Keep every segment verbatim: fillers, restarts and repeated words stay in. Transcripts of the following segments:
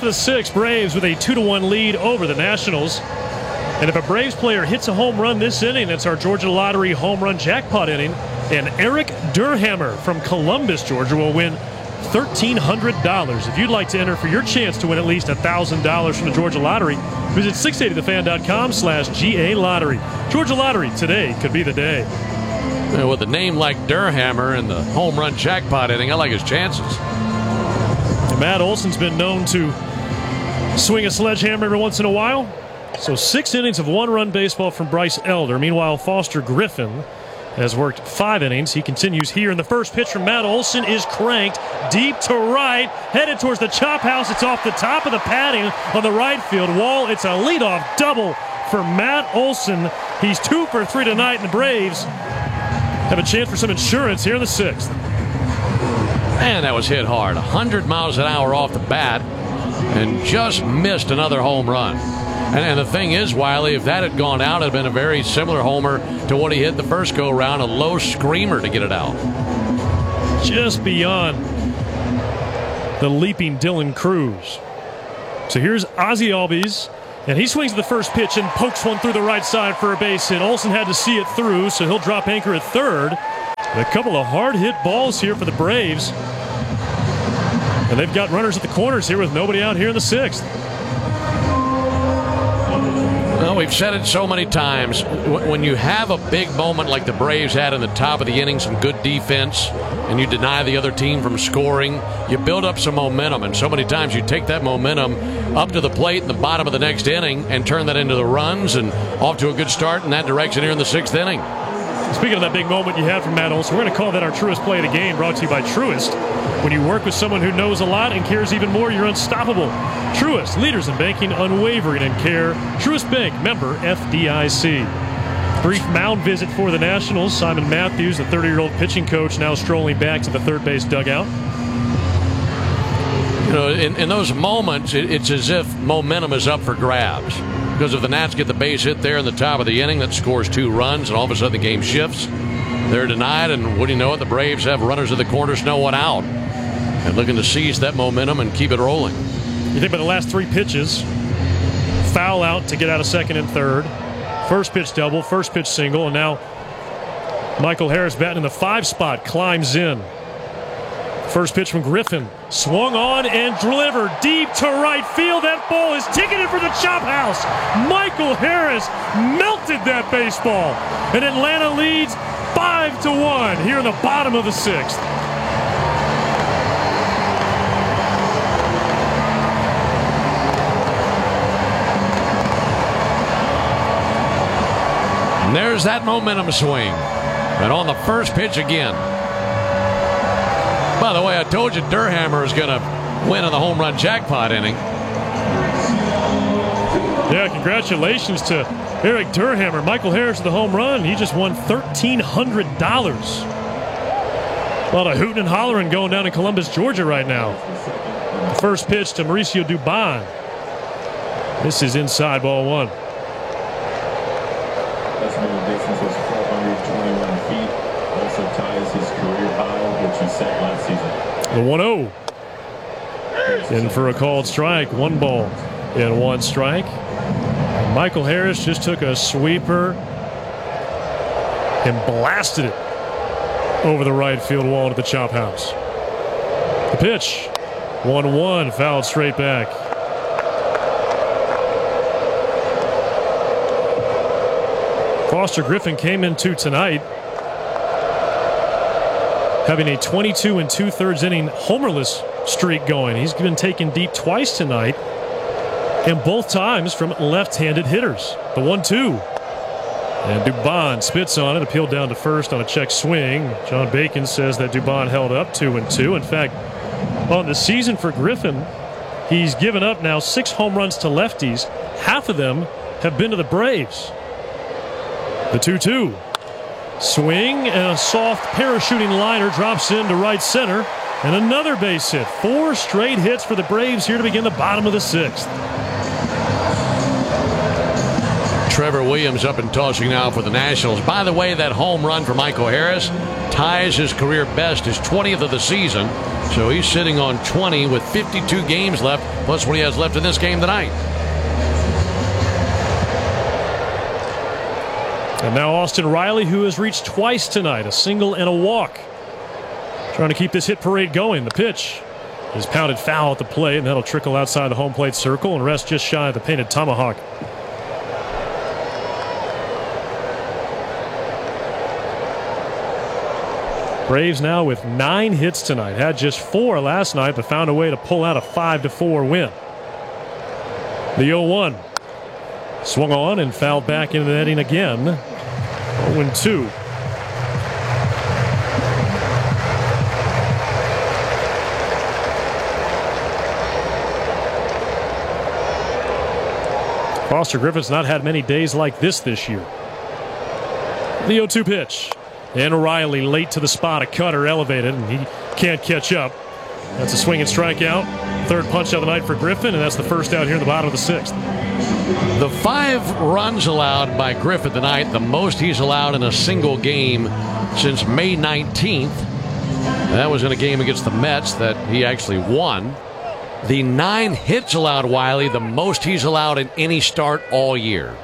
of the sixth, Braves with a two to one lead over the Nationals. And if a Braves player hits a home run this inning, it's our Georgia Lottery home run jackpot inning. And Eric Durhammer from Columbus, Georgia, will win thirteen hundred dollars. If you'd like to enter for your chance to win at least one thousand dollars from the Georgia Lottery, visit six eighty the fan dot com slash G A Lottery. Georgia Lottery, today could be the day. And with a name like Durhammer and the home run jackpot inning, I like his chances. And Matt Olson's been known to swing a sledgehammer every once in a while. So six innings of one-run baseball from Bryce Elder. Meanwhile, Foster Griffin has worked five innings. He continues here, and the first pitch from Matt Olson is cranked deep to right, headed towards the chop house. It's off the top of the padding on the right field wall. It's a leadoff double for Matt Olson. He's two for three tonight, and the Braves have a chance for some insurance here in the sixth. Man, that was hit hard. one hundred miles an hour off the bat, and just missed another home run. And, and the thing is, Wiley, if that had gone out, it had been a very similar homer to what he hit the first go-round, a low screamer to get it out. Just beyond the leaping Dylan Cruz. So here's Ozzie Albies, and he swings the first pitch and pokes one through the right side for a base hit. Olson had to see it through, so he'll drop anchor at third. A couple of hard-hit balls here for the Braves. And they've got runners at the corners here with nobody out here in the sixth. Well, we've said it so many times. When you have a big moment like the Braves had in the top of the inning, some good defense, and you deny the other team from scoring, you build up some momentum. And so many times you take that momentum up to the plate in the bottom of the next inning and turn that into the runs and off to a good start in that direction here in the sixth inning. Speaking of that big moment you had from Matt Olson, we're going to call that our Truist Play of the Game, brought to you by Truist. When you work with someone who knows a lot and cares even more, you're unstoppable. Truist, leaders in banking, unwavering in care. Truist Bank, member F D I C. Brief mound visit for the Nationals. Simon Matthews, the thirty-year-old pitching coach, now strolling back to the third base dugout. You know, in, in those moments, it, it's as if momentum is up for grabs. Because if the Nats get the base hit there in the top of the inning, that scores two runs, and all of a sudden the game shifts. They're denied, and what do you know it? The Braves have runners at the corners, no one out. And looking to seize that momentum and keep it rolling. You think about the last three pitches, foul out to get out of second and third. First pitch double, first pitch single, and now Michael Harris batting in the five spot, climbs in. First pitch from Griffin, swung on and delivered deep to right field. That ball is ticketed for the chop house. Michael Harris melted that baseball, and Atlanta leads five to one here in the bottom of the sixth. And there's that momentum swing. And on the first pitch again. By the way, I told you Durhammer is going to win in the home run jackpot inning. Yeah, congratulations to Eric Durhammer. Michael Harris with the home run. He just won thirteen hundred dollars. A lot of hooting and hollering going down in Columbus, Georgia right now. The first pitch to Mauricio Dubon. This is inside, ball one. That's middle distance was four hundred twenty-one feet. Also ties his career high, which he set last season. The one oh. In for a called strike. One ball and one strike. And Michael Harris just took a sweeper and blasted it over the right field wall to the chop house. The pitch. one one, fouled straight back. Foster Griffin came into tonight having a twenty-two and two-thirds inning homerless streak going. He's been taken deep twice tonight, and both times from left-handed hitters. The one two. And Dubon spits on it, appealed down to first on a check swing. John Bacon says that Dubon held up two and two. In fact, on the season for Griffin, he's given up now six home runs to lefties. Half of them have been to the Braves. The two two. Swing and a soft parachuting liner drops into right center. And another base hit. Four straight hits for the Braves here to begin the bottom of the sixth. Trevor Williams up and tossing now for the Nationals. By the way, that home run for Michael Harris ties his career best, his twentieth of the season. So he's sitting on twenty with fifty-two games left, plus what he has left in this game tonight. And now Austin Riley, who has reached twice tonight, a single and a walk. Trying to keep this hit parade going. The pitch is pounded foul at the plate, and that'll trickle outside the home plate circle and rest just shy of the painted tomahawk. Braves now with nine hits tonight. Had just four last night, but found a way to pull out a five to four win. The oh one. Swung on and fouled back into the netting again. oh two. Foster Griffith's not had many days like this this year. The oh two pitch. And O'Reilly late to the spot. A cutter elevated, and he can't catch up. That's a swing and strikeout. Third punch of the night for Griffin, and that's the first out here in the bottom of the sixth. The five runs allowed by Griffin tonight, the most he's allowed in a single game since May nineteenth. That was in a game against the Mets that he actually won. The nine hits allowed Wiley, the most he's allowed in any start all year.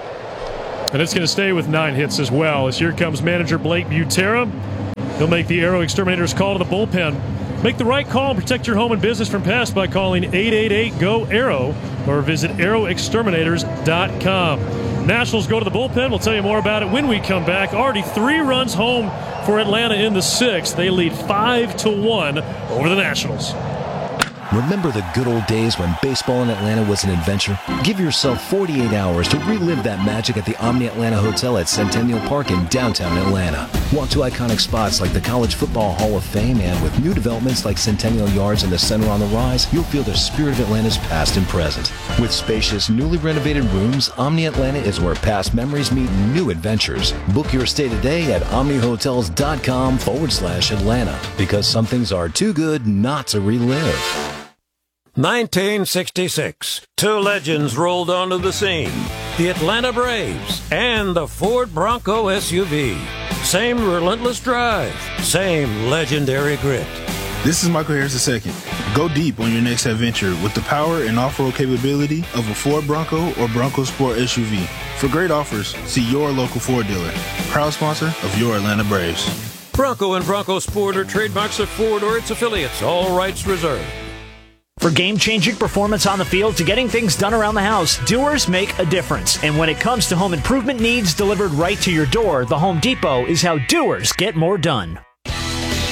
And it's going to stay with nine hits as well, as here comes manager Blake Butera. He'll make the Aero Exterminators call to the bullpen. Make the right call and protect your home and business from pests by calling eight eight eight, G O, A R R O or visit aero exterminators dot com. Nationals go to the bullpen. We'll tell you more about it when we come back. Already three runs home for Atlanta in the sixth. They lead five to one over the Nationals. Remember the good old days when baseball in Atlanta was an adventure? Give yourself forty-eight hours to relive that magic at the Omni Atlanta Hotel at Centennial Park in downtown Atlanta. Walk to iconic spots like the College Football Hall of Fame, and with new developments like Centennial Yards and the Center on the Rise, you'll feel the spirit of Atlanta's past and present. With spacious, newly renovated rooms, Omni Atlanta is where past memories meet new adventures. Book your stay today at omnihotels.com forward slash Atlanta, because some things are too good not to relive. nineteen sixty-six. Two legends rolled onto the scene. The Atlanta Braves and the Ford Bronco S U V. Same relentless drive. Same legendary grit. This is Michael Harris the second. Go deep on your next adventure with the power and off-road capability of a Ford Bronco or Bronco Sport S U V. For great offers, see your local Ford dealer. Proud sponsor of your Atlanta Braves. Bronco and Bronco Sport are trademarks of Ford or its affiliates. All rights reserved. For game-changing performance on the field to getting things done around the house, Doers make a difference. And when it comes to home improvement needs delivered right to your door, the Home Depot is how doers get more done.